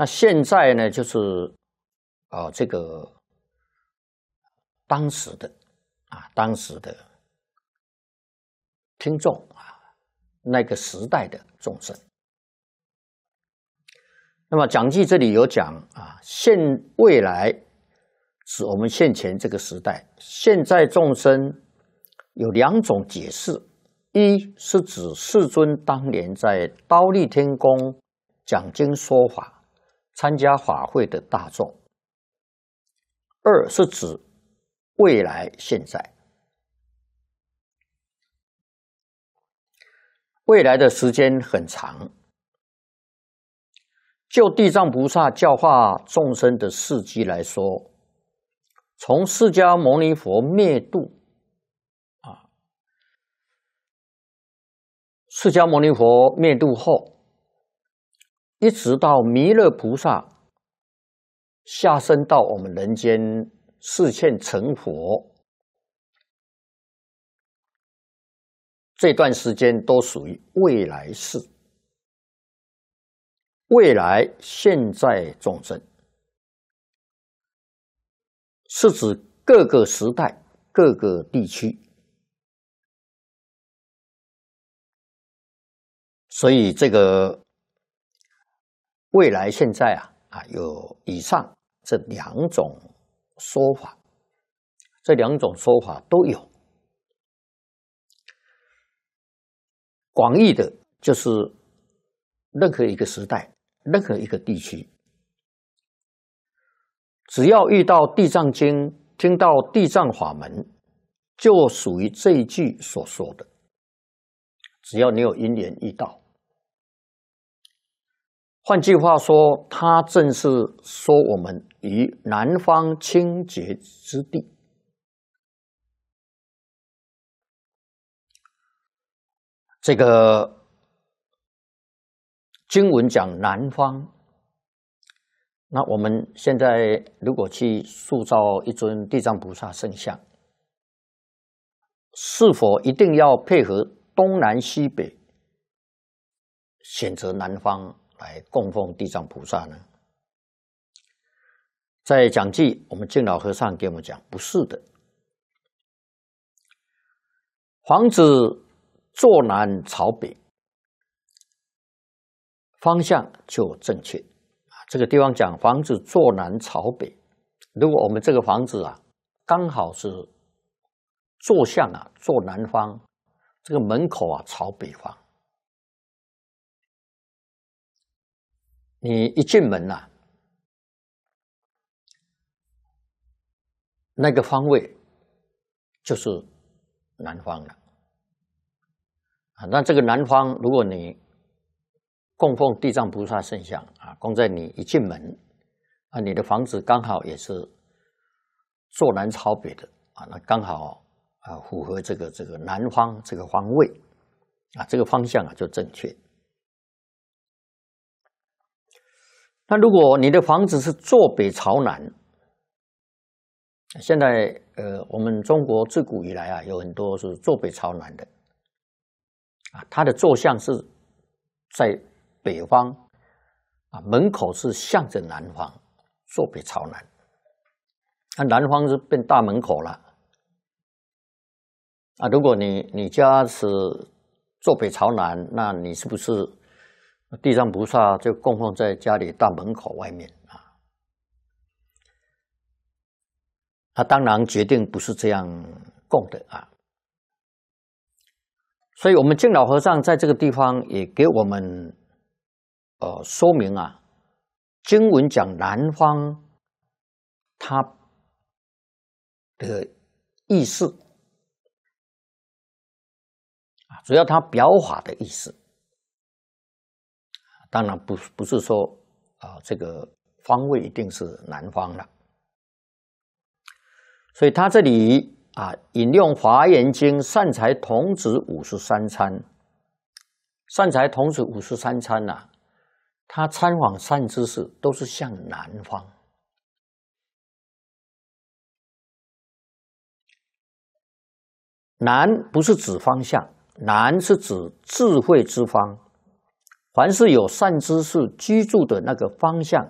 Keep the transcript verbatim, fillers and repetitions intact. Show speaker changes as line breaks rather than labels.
那现在呢，就是啊、呃，这个当时的啊，当时的听众啊，那个时代的众生。那么讲记这里有讲啊，现未来指我们现前这个时代，现在众生有两种解释，一是指世尊当年在忉利天宫讲经说法、参加法会的大众；二是指未来现在。未来的时间很长。就地藏菩萨教化众生的事迹来说，从释迦牟尼佛灭度啊，释迦牟尼佛灭度后，一直到弥勒菩萨下生到我们人间示现成佛，这段时间都属于未来世。未来现在众生是指各个时代、各个地区，所以这个未来现在啊啊有以上这两种说法，这两种说法都有。广义的就是任何一个时代。任何一个地区，只要遇到《地藏经》，听到地藏法门，就属于这一句所说的。只要你有因缘遇到，换句话说，它正是说我们于南方清洁之地。这个经文讲南方，那我们现在如果去塑造一尊地藏菩萨圣像，是否一定要配合东南西北，选择南方来供奉地藏菩萨呢？在讲记，我们净老和尚给我们讲，不是的。房子坐南朝北，方向就正确。这个地方讲房子坐南朝北，如果我们这个房子啊，刚好是坐向啊坐南方，这个门口啊朝北方，你一进门啊，那个方位就是南方了啊。那这个南方，如果你供奉地藏菩萨圣像啊，供在你一进门啊，你的房子刚好也是坐南朝北的啊，那刚好啊符合这个这个南方这个方位啊，这个方向啊就正确。那如果你的房子是坐北朝南，现在呃我们中国自古以来啊有很多是坐北朝南的啊，它的坐向是在北方啊，门口是向着南方，坐北朝南。那、啊、南方是变大门口了啊。如果你你家是坐北朝南，那你是不是地藏菩萨就供奉在家里大门口外面啊？那、啊、当然决定不是这样供的啊。所以我们净老和尚在这个地方也给我们呃，说明啊，经文讲南方，它的意思啊，主要它表法的意思，当然不不是说啊，这个方位一定是南方了。所以他这里啊，引用《华严经》善财童子五十三参，善财童子五十三参呐、啊。他参访善知识都是向南方，南不是指方向，南是指智慧之方。凡是有善知识居住的那个方向，